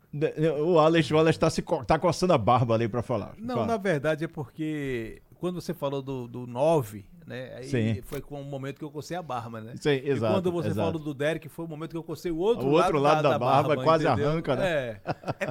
O Alex tá coçando a barba ali pra falar. Não, Fala. na verdade é porque quando você falou do 9, né? Aí Sim. foi com o momento que eu cocei a barba, né? Sim, E exato, quando você exato. falou do Derek, foi o momento que eu cocei o O outro lado da barba quase entendeu? arranca, né? É.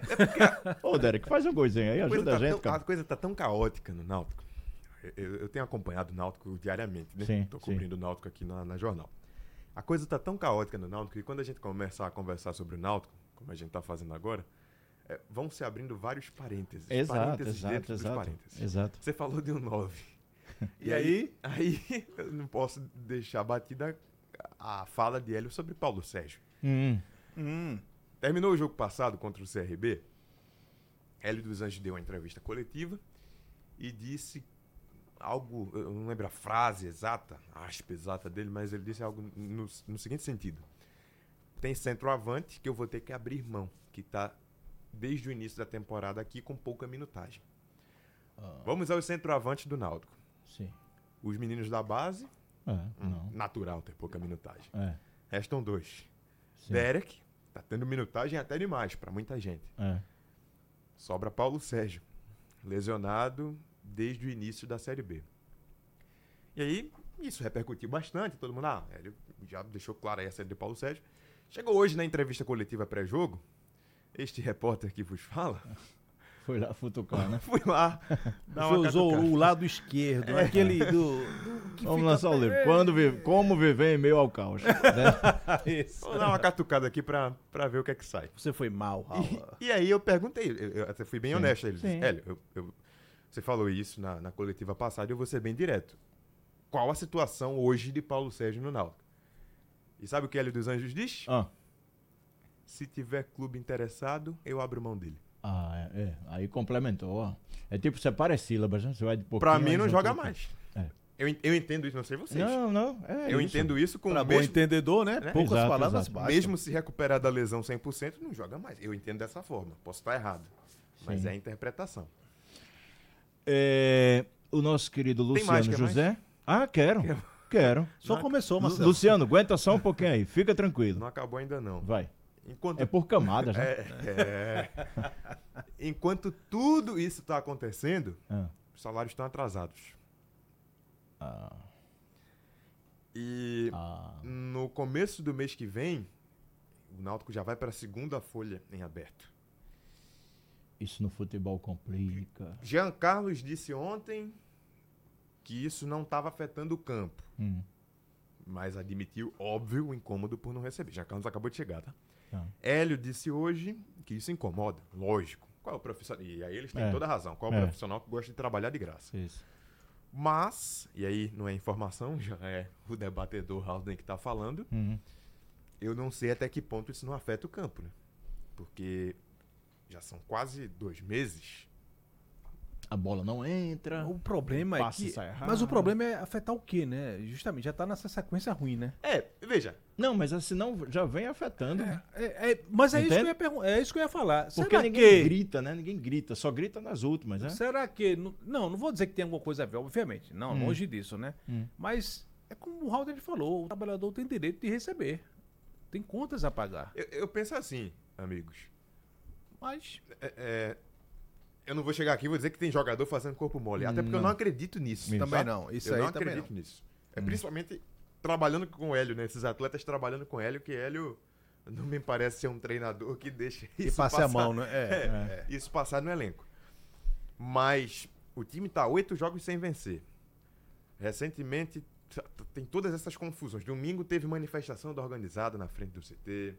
Ô, Derek, faz um golzinho aí, ajuda a gente, A cara. coisa tá tão caótica no Náutico. Eu tenho acompanhado o Náutico diariamente, né? Sim, Tô sim. cobrindo o Náutico aqui na jornal. A coisa tá tão caótica no Náutico que quando a gente começar a conversar sobre o Náutico, como a gente tá fazendo agora, vão se abrindo vários parênteses. Parênteses dentro dos parênteses. Exato. Você falou de um 9. E aí? Aí eu não posso deixar batida a fala de Hélio sobre Paulo Sérgio. Terminou o jogo passado contra o CRB. Hélio dos Anjos deu uma entrevista coletiva e disse algo, eu não lembro a frase exata, a aspa exata dele, mas ele disse algo no seguinte sentido. Tem centroavante que eu vou ter que abrir mão, que está desde o início da temporada aqui com pouca minutagem. Vamos aos centroavantes do Náutico. Sim. Os meninos da base, Não. natural ter pouca minutagem. É. Restam 2. Sim. Derek, tá tendo minutagem até demais para muita gente. É. Sobra Paulo Sérgio, lesionado desde o início da Série B. E aí, isso repercutiu bastante, todo mundo, ele já deixou claro aí a série de Paulo Sérgio. Chegou hoje na entrevista coletiva pré-jogo, este repórter que vos fala, Foi lá futucar, né? fui lá dar Você uma usou catucada. o lado esquerdo, aquele do que Vamos fica- lançar o livro. Como viver em meio ao caos. Né? Isso. Vou dar uma catucada aqui pra ver o que é que sai. Você foi mal, Raul. E aí eu perguntei, eu até fui bem honesto a ele. Sim. Hélio, você falou isso na coletiva passada e eu vou ser bem direto. Qual a situação hoje de Paulo Sérgio no Náutico? E sabe o que Hélio dos Anjos diz? Se tiver clube interessado, eu abro mão dele. Aí complementou. Ó. É tipo separa sílabas, né? Você vai de pouquinho. Pra mim aí não junta joga outro. mais. É. Eu entendo isso, não sei vocês. Não. eu isso. entendo isso com Pra o bom entendedor, né? Poucas Exato, palavras exato. bastam. mesmo se recuperar da lesão 100%, não joga mais. Eu entendo dessa forma. Posso estar errado. Mas Sim. é a interpretação. O nosso querido Tem mais, Luciano quer José. Quero. Só começou, Marcelo. Luciano, aguenta só um pouquinho aí. Fica tranquilo. Não acabou ainda não. Vai. Enquanto É por camadas, né? Enquanto tudo isso está acontecendo, Ah. os salários estão atrasados. E no começo do mês que vem, o Náutico já vai para a segunda folha em aberto. Isso no futebol complica. Jean Carlos disse ontem que isso não estava afetando o campo, mas admitiu, óbvio, o incômodo por não receber. Jean Carlos acabou de chegar, tá? Hélio disse hoje que isso incomoda, lógico. Qual é o profissional? E aí eles têm toda a razão. Qual é o profissional que gosta de trabalhar de graça? Isso. Mas, e aí não é informação, já é o debatedor Halden que está falando, eu não sei até que ponto isso não afeta o campo, né? Porque já são quase 2 meses. A bola não entra. O problema o é passe que... sai errado. Mas o problema é afetar o quê, né? Justamente, já tá nessa sequência ruim, né? Veja. Não, mas senão já vem afetando. Mas é Entende? isso que eu ia perguntar. É isso que eu ia falar. Porque Será ninguém que... grita, né? Ninguém grita. Só grita nas últimas, né? Será que... Não vou dizer que tem alguma coisa a ver, obviamente. Não, longe disso, né? Mas é como o Halder falou, o trabalhador tem direito de receber. Tem contas a pagar. Eu penso assim, amigos. Mas... Eu não vou chegar aqui e vou dizer que tem jogador fazendo corpo mole. Até porque eu não acredito nisso. Isso. Também tá? não. Isso eu aí não também acredito não. nisso. Principalmente trabalhando com o Hélio, né? Esses atletas trabalhando com o Hélio, que Hélio não me parece ser um treinador que deixa Que isso passe passar. a mão, né? Isso passar no elenco. Mas o time tá 8 jogos sem vencer. Recentemente tem todas essas confusões. Domingo teve manifestação da organizada na frente do CT.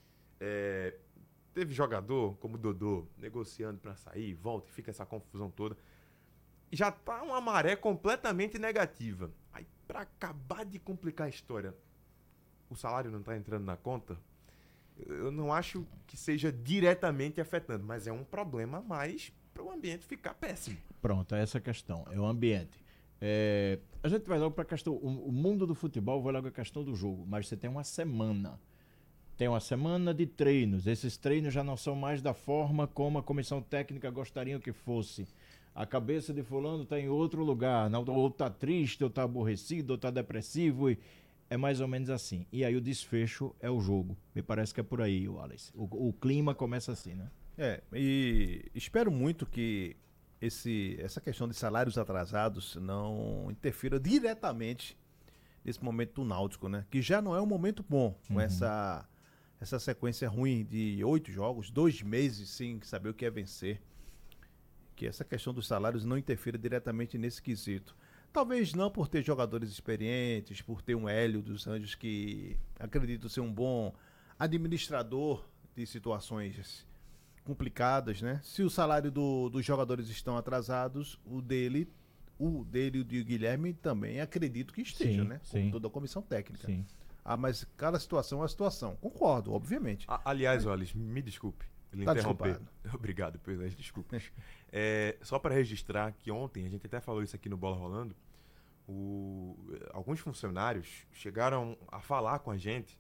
Teve jogador como o Dodô negociando pra sair, volta e fica essa confusão toda. Já tá uma maré completamente negativa. Aí, pra acabar de complicar a história, o salário não tá entrando na conta? Eu não acho que seja diretamente afetando, mas é um problema a mais para o ambiente ficar péssimo. Pronto, é essa a questão. É o ambiente. A gente vai logo para a questão. O mundo do futebol vai logo a questão do jogo, mas você tem uma semana. Tem uma semana de treinos. Esses treinos já não são mais da forma como a comissão técnica gostaria que fosse. A cabeça de fulano está em outro lugar. Ou está triste, ou está aborrecido, ou está depressivo. É mais ou menos assim. E aí o desfecho é o jogo. Me parece que é por aí, Wallace. O clima começa assim, né? E espero muito que essa questão de salários atrasados não interfira diretamente nesse momento do Náutico, né? Que já não é um momento bom, com essa sequência ruim de 8 jogos, 2 meses sem saber o que é vencer. Que essa questão dos salários não interfira diretamente nesse quesito. Talvez não por ter jogadores experientes, por ter um Hélio dos Anjos que acredito ser um bom administrador de situações complicadas, né? Se o salário dos jogadores estão atrasados, o dele e o de Guilherme também acredito que esteja, né? Com toda a comissão técnica. Sim. Mas cada situação é uma situação. Concordo, obviamente. Aliás, Wallace, me desculpe ele interromper. Obrigado pelas desculpas. Só para registrar que ontem, a gente até falou isso aqui no Bola Rolando, alguns funcionários chegaram a falar com a gente,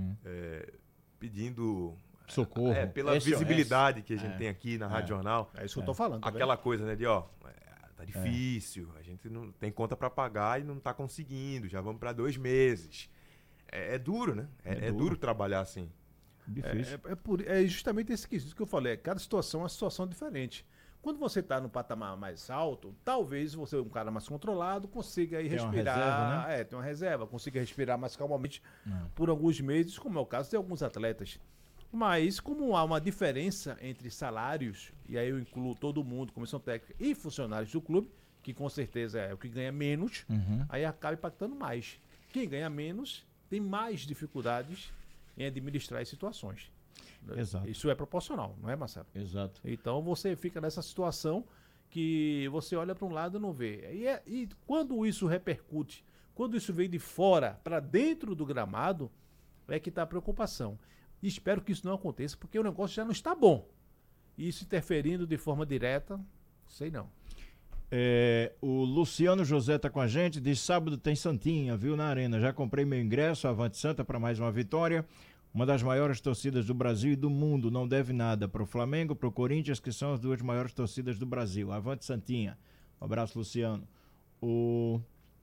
pedindo socorro, pela visibilidade que a gente tem aqui na Rádio Jornal. É isso que eu tô falando. Tá aquela coisa, né, de tá difícil, a gente não tem conta para pagar e não tá conseguindo, já vamos para 2 meses. É duro, né? É duro trabalhar assim. Difícil. É justamente esse quesito que eu falei. Cada situação é uma situação diferente. Quando você está no patamar mais alto, talvez você, um cara mais controlado, consiga aí respirar. Uma reserva, né? Tem uma reserva, consiga respirar mais calmamente por alguns meses, como é o caso de alguns atletas. Mas como há uma diferença entre salários, e aí eu incluo todo mundo, comissão técnica e funcionários do clube, que com certeza é o que ganha menos, aí acaba impactando mais. Quem ganha menos tem mais dificuldades em administrar as situações. Exato. Isso é proporcional, não é, Marcelo? Exato. Então você fica nessa situação que você olha para um lado e não vê. E quando isso repercute, quando isso vem de fora para dentro do gramado, é que está a preocupação. E espero que isso não aconteça, porque o negócio já não está bom. E isso interferindo de forma direta, sei não. O Luciano José tá com a gente, diz: sábado tem Santinha, viu, na Arena. Já comprei meu ingresso, Avante Santa, para mais uma vitória. Uma das maiores torcidas do Brasil e do mundo, não deve nada para o Flamengo, para o Corinthians, que são as 2 maiores torcidas do Brasil. Avante Santinha. Um abraço, Luciano. O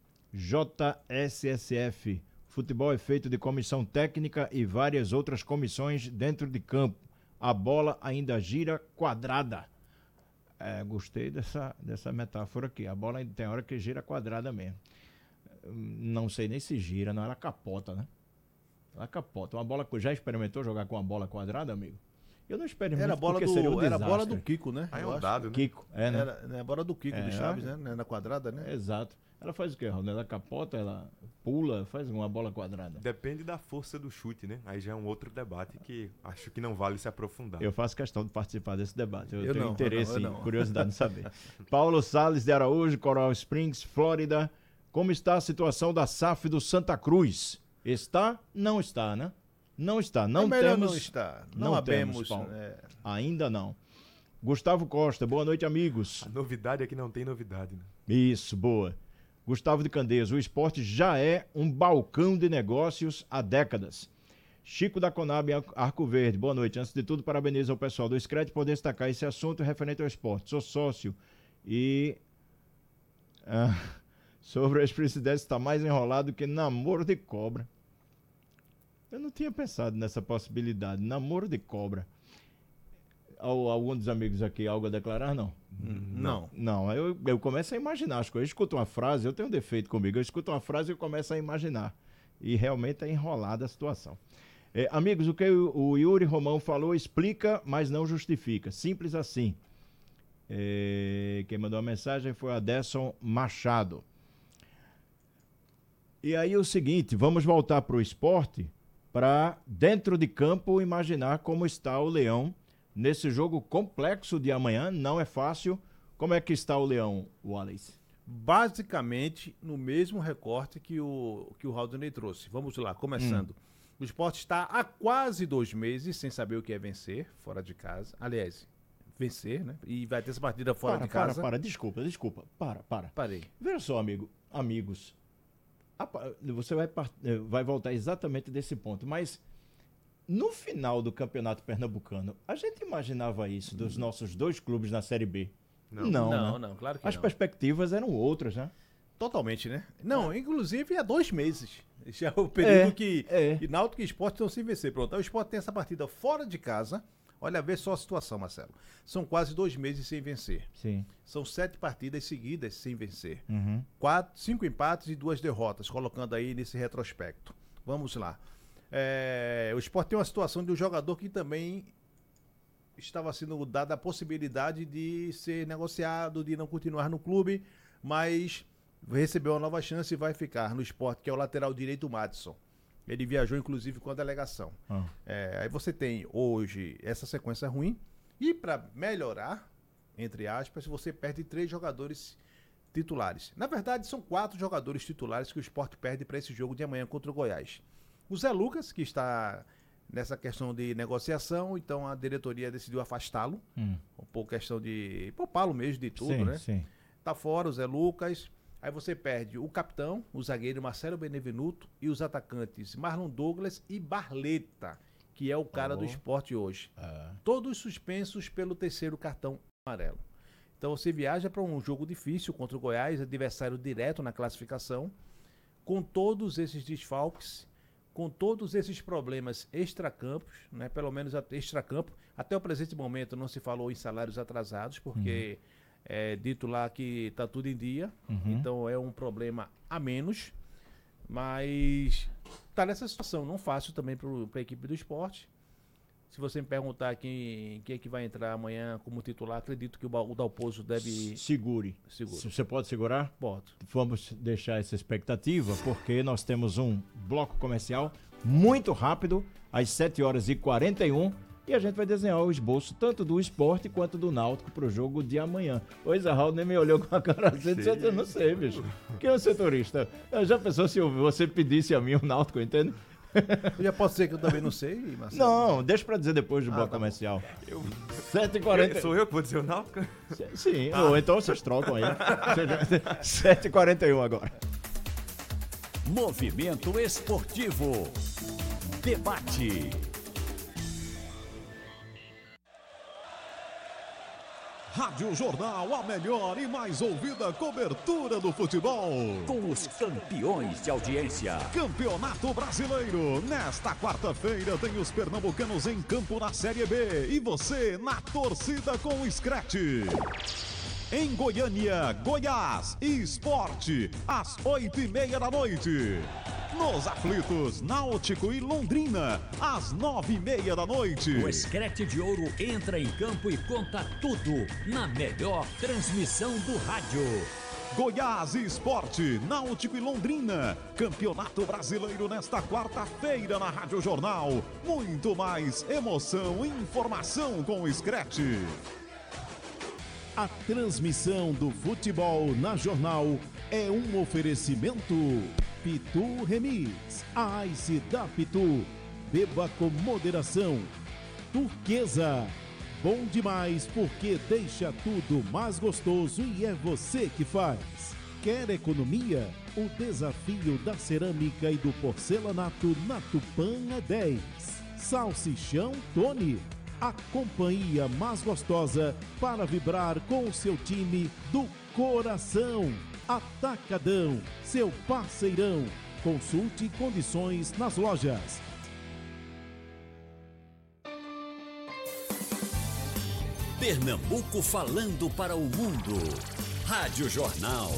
JSSF. Futebol é feito de comissão técnica e várias outras comissões dentro de campo. A bola ainda gira quadrada. Gostei dessa metáfora aqui. A bola ainda tem hora que gira quadrada mesmo. Não sei nem se gira, não. Ela capota, né? Ela capota. Uma bola. Já experimentou jogar com uma bola quadrada, amigo? Eu não experimento. Era a bola era a bola do Kiko, né? Aí é um dado, né? Kiko, né? Era a bola do Kiko, do Chaves, né? Na quadrada, né? Exato. Ela faz o quê, Ronaldo? Ela capota, ela pula, faz uma bola quadrada. Depende da força do chute, né? Aí já é um outro debate que acho que não vale se aprofundar. Eu faço questão de participar desse debate. Eu tenho interesse e curiosidade em saber. Paulo Salles de Araújo, Coral Springs, Flórida. Como está a situação da SAF do Santa Cruz? Está? Não está, né? Não está. Não temos. Não está. Não abemos. Ainda não. Gustavo Costa, boa noite, amigos. A novidade é que não tem novidade, né? Isso, boa. Gustavo de Candeias, o esporte já é um balcão de negócios há décadas. Chico da Conab, Arco Verde, boa noite. Antes de tudo, parabenizo ao pessoal do Scred por destacar esse assunto referente ao esporte. Sou sócio e sobre o ex-presidente está mais enrolado que namoro de cobra. Eu não tinha pensado nessa possibilidade, namoro de cobra. Algum dos amigos aqui, algo a declarar, não? Não, eu começo a imaginar as coisas. Eu escuto uma frase, eu tenho um defeito comigo, eu escuto uma frase e eu começo a imaginar. E realmente é enrolada a situação. Amigos, o que o Yuri Romão falou explica, mas não justifica. Simples assim. Quem mandou a mensagem foi a Aderson Machado. E aí o seguinte, vamos voltar para o esporte, para dentro de campo imaginar como está o Leão nesse jogo complexo de amanhã. Não é fácil. Como é que está o Leão, Wallace? Basicamente no mesmo recorte que o Rauldeney trouxe. Vamos lá, começando. O esporte está há quase 2 meses sem saber o que é vencer fora de casa. Aliás, vencer, né? E vai ter essa partida fora de casa. Desculpa. Parei. Veja só, amigos. Você vai voltar exatamente desse ponto, mas no final do Campeonato Pernambucano, a gente imaginava isso dos nossos 2 clubes na Série B? Não, claro que As perspectivas eram outras, né? Totalmente, né? Não, inclusive há 2 meses. Já é o período que Náutico e Sport estão sem vencer. Pronto, o Sport tem essa partida fora de casa, Olha, vê só a situação, Marcelo. São quase 2 meses sem vencer. Sim. São 7 partidas seguidas sem vencer. Uhum. 5 empates e 2 derrotas, colocando aí nesse retrospecto. Vamos lá. O Sport tem uma situação de um jogador que também estava sendo dada a possibilidade de ser negociado, de não continuar no clube, mas recebeu uma nova chance e vai ficar no Sport, que é o lateral direito Madison. Ele viajou, inclusive, com a delegação. Aí você tem, hoje, essa sequência ruim. E para melhorar, entre aspas, você perde 3 jogadores titulares. Na verdade, são 4 jogadores titulares que o Sport perde para esse jogo de amanhã contra o Goiás. O Zé Lucas, que está nessa questão de negociação, então a diretoria decidiu afastá-lo. Por questão de poupá-lo mesmo de tudo, sim, né? Sim. Tá fora o Zé Lucas. Aí você perde o capitão, o zagueiro Marcelo Benevenuto e os atacantes Marlon Douglas e Barleta, que é o cara do Sport hoje. Todos suspensos pelo 3º cartão amarelo. Então você viaja para um jogo difícil contra o Goiás, adversário direto na classificação, com todos esses desfalques, com todos esses problemas extracampos, né? Pelo menos extracampo. Até o presente momento não se falou em salários atrasados, porque... É dito lá que está tudo em dia, então é um problema a menos, mas está nessa situação, não fácil também para a equipe do Sport. Se você me perguntar quem é que vai entrar amanhã como titular, acredito que o Dalpozo deve... Segure. Você pode segurar? Pode. Vamos deixar essa expectativa, porque nós temos um bloco comercial muito rápido, às 7h41, e a gente vai desenhar o esboço tanto do Sport quanto do Náutico pro jogo de amanhã. Pois a Raul nem me olhou com a cara assim, disse, eu não sei, bicho. Quem é o setorista? Já pensou se você pedisse a mim o Náutico, entende? Já pode ser que eu também não sei, Marcelo. Não, deixa pra dizer depois do bloco comercial. 7h40. Sou eu que vou dizer o Náutico? Sim, ou então vocês trocam aí. 7h41 agora. Movimento Esportivo. Debate. Rádio Jornal, a melhor e mais ouvida cobertura do futebol. Com os campeões de audiência. Campeonato Brasileiro. Nesta quarta-feira tem os pernambucanos em campo na Série B. E você na torcida com o Scratch. Em Goiânia, Goiás e Sport, às 8h30 da noite. Nos aflitos, Náutico e Londrina, às 9h30 da noite. O Scratch de Ouro entra em campo e conta tudo na melhor transmissão do rádio. Goiás e Sport, Náutico e Londrina. Campeonato Brasileiro nesta quarta-feira na Rádio Jornal. Muito mais emoção e informação com o Scratch. A transmissão do futebol na Jornal é um oferecimento Pitu Remis, a Ice da Pitu. Beba com moderação. Turquesa, bom demais porque deixa tudo mais gostoso e é você que faz. Quer economia? O desafio da cerâmica e do porcelanato na Tupã é 10. Salsichão Tony, a companhia mais gostosa para vibrar com o seu time do coração. Atacadão, seu parceirão. Consulte condições nas lojas. Pernambuco falando para o mundo. Rádio Jornal.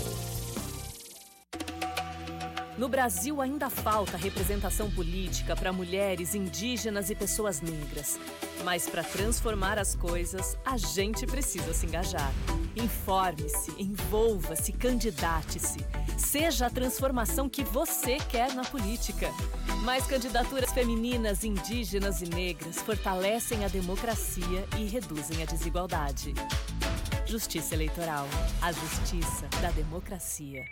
No Brasil ainda falta representação política para mulheres, indígenas e pessoas negras. Mas para transformar as coisas, a gente precisa se engajar. Informe-se, envolva-se, candidate-se. Seja a transformação que você quer na política. Mais candidaturas femininas, indígenas e negras fortalecem a democracia e reduzem a desigualdade. Justiça Eleitoral. A justiça da democracia.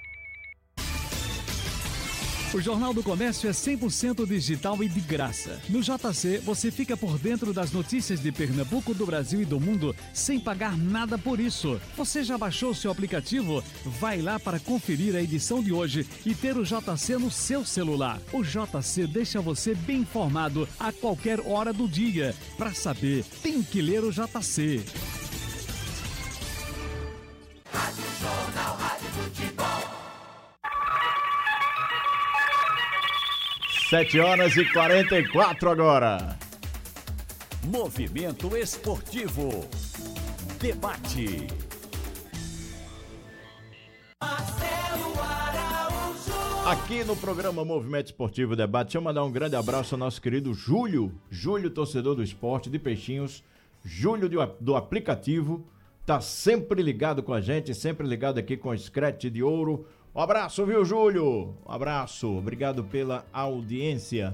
O Jornal do Comércio é 100% digital e de graça. No JC, você fica por dentro das notícias de Pernambuco, do Brasil e do mundo sem pagar nada por isso. Você já baixou seu aplicativo? Vai lá para conferir a edição de hoje e ter o JC no seu celular. O JC deixa você bem informado a qualquer hora do dia. Para saber, tem que ler o JC. Rádio Jornal, Rádio Futebol. 7h44 agora. Movimento Esportivo. Debate. Aqui no programa Movimento Esportivo Debate, deixa eu mandar um grande abraço ao nosso querido Júlio, torcedor do esporte de Peixinhos, Júlio do aplicativo, tá sempre ligado com a gente, sempre ligado aqui com o Scratch de Ouro. Um abraço, viu, Júlio? Um abraço, obrigado pela audiência.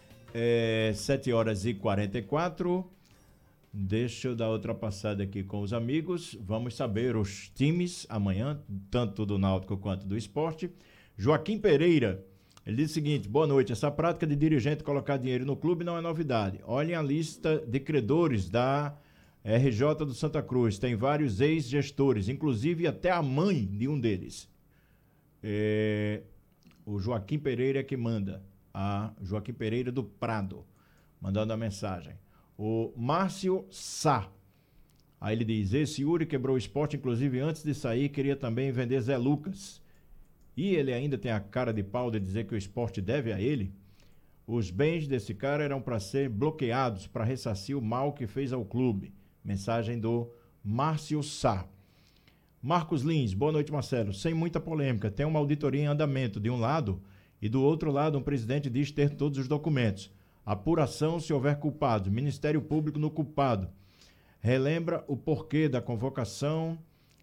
7h44, deixa eu dar outra passada aqui com os amigos, vamos saber os times amanhã, tanto do Náutico quanto do Esporte. Joaquim Pereira, ele diz o seguinte: boa noite, essa prática de dirigente colocar dinheiro no clube não é novidade. Olhem a lista de credores da RJ do Santa Cruz, tem vários ex-gestores, inclusive até a mãe de um deles. O Joaquim Pereira que manda, a Joaquim Pereira do Prado, mandando a mensagem. O Márcio Sá, aí ele diz: esse Yuri quebrou o esporte, inclusive antes de sair queria também vender Zé Lucas. E ele ainda tem a cara de pau de dizer que o esporte deve a ele. Os bens desse cara eram para ser bloqueados para ressarcir o mal que fez ao clube. Mensagem do Márcio Sá. Marcos Lins, boa noite, Marcelo. Sem muita polêmica, tem uma auditoria em andamento de um lado e do outro lado um presidente diz ter todos os documentos. Apuração se houver culpados. Ministério Público no culpado. Relembra o porquê da convocação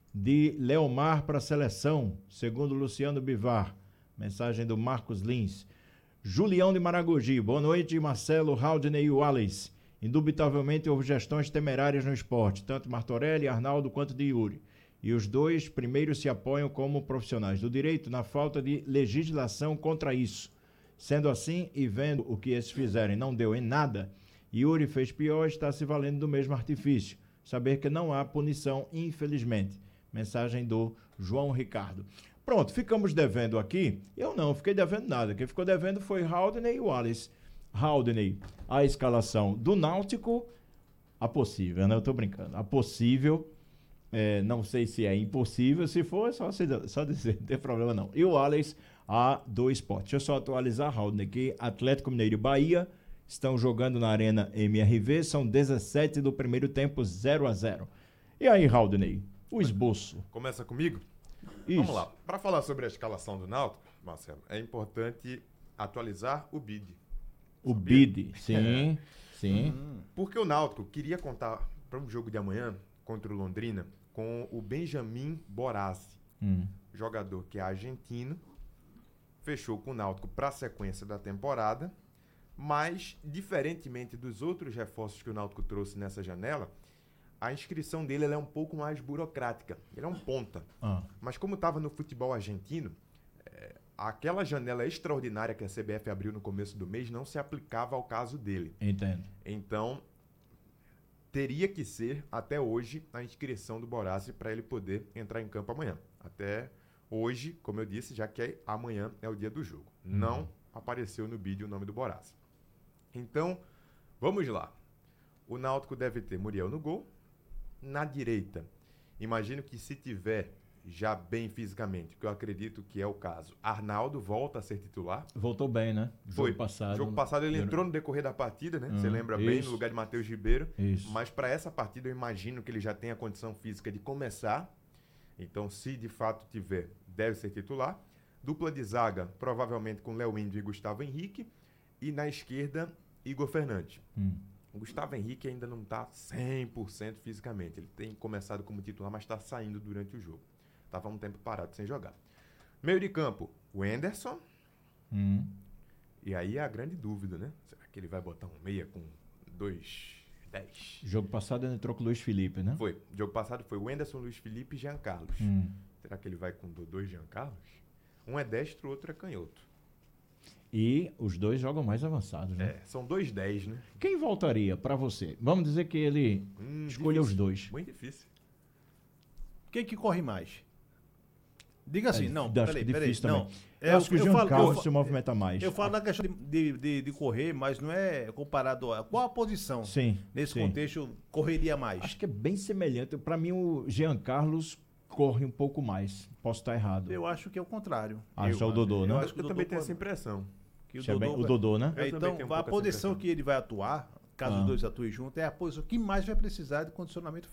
de Leomar para a seleção, segundo Luciano Bivar. Mensagem do Marcos Lins. Julião de Maragogi, boa noite, Marcelo, Haldney e Wallace. Indubitavelmente houve gestões temerárias no esporte, tanto Martorelli, Arnaldo quanto de Yuri. E os dois primeiros se apoiam como profissionais do direito na falta de legislação contra isso. Sendo assim, e vendo o que esses fizerem não deu em nada, Yuri fez pior, está se valendo do mesmo artifício. Saber que não há punição, infelizmente. Mensagem do João Ricardo. Pronto, ficamos devendo aqui. Eu não fiquei devendo nada. Quem ficou devendo foi Haldney e Wallace. Haldney, a escalação do Náutico, a possível, né? Eu tô brincando. A possível, não sei se é impossível. Se for, é só dizer, não tem problema não. E o Wallace, a do Esporte. Deixa eu só atualizar, Haldney, que Atlético Mineiro e Bahia estão jogando na Arena MRV. São 17 do primeiro tempo, 0-0. E aí, Haldney? O esboço. Começa comigo? Isso. Vamos lá. Para falar sobre a escalação do Náutico, Marcelo, é importante atualizar o BID. O BID, sim, sim. Porque o Náutico queria contar para um jogo de amanhã contra o Londrina com o Benjamin Borazzi, jogador que é argentino, fechou com o Náutico para a sequência da temporada, mas, diferentemente dos outros reforços que o Náutico trouxe nessa janela, a inscrição dele ela é um pouco mais burocrática. Ele é um ponta. Mas como estava no futebol argentino, aquela janela extraordinária que a CBF abriu no começo do mês não se aplicava ao caso dele. Entendo. Então, teria que ser, até hoje, a inscrição do Borazzi para ele poder entrar em campo amanhã. Até hoje, como eu disse, já que amanhã é o dia do jogo. Não apareceu no vídeo o nome do Borazzi. Então, vamos lá. O Náutico deve ter Muriel no gol. Na direita, imagino que se tiver já bem fisicamente, que eu acredito que é o caso, Arnaldo volta a ser titular. Voltou bem, né? Jogo passado ele entrou no decorrer da partida, né? Você lembra bem, no lugar de Matheus Ribeiro. Isso. Mas para essa partida eu imagino que ele já tem a condição física de começar. Então, se de fato tiver, deve ser titular. Dupla de zaga, provavelmente com Léo Índio e Gustavo Henrique. E na esquerda, Igor Fernandes. O Gustavo Henrique ainda não está 100% fisicamente. Ele tem começado como titular, mas está saindo durante o jogo. Estava um tempo parado sem jogar. Meio de campo, o Anderson. E aí é a grande dúvida, né? Será que ele vai botar um meia com 2-10? Jogo passado ele entrou com o Luiz Felipe, né? Foi. Jogo passado foi o Anderson, Luiz Felipe e Jean Carlos. Será que ele vai com dois Jean Carlos? Um é destro, o outro é canhoto. E os dois jogam mais avançados, né? São 2-10, né? Quem voltaria para você? Vamos dizer que ele escolha os dois. Muito difícil. Quem que corre mais? Diga assim, não, acho que difícil não. também. Eu acho que o Jean Carlos se movimenta mais. Eu falo da questão de correr, mas não é comparado a qual a posição. Sim. Nesse contexto, correria mais. Acho que é bem semelhante. Para mim, o Jean Carlos corre um pouco mais. Posso estar errado. Eu acho que é o contrário. Acho é o Dodô, né? Eu também tenho essa impressão. O Dodô, né? Então, a posição que ele vai atuar, caso os dois atuem juntos, é a posição que mais vai precisar de condicionamento